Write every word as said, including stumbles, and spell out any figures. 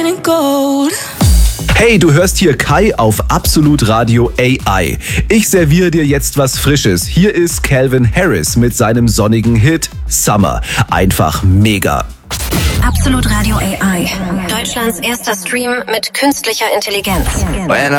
Hey, du hörst hier Kai auf Absolut Radio A I. Ich serviere dir jetzt was Frisches. Hier ist Calvin Harris mit seinem sonnigen Hit Summer. Einfach mega. Absolut Radio A I. Deutschlands erster Stream mit künstlicher Intelligenz. When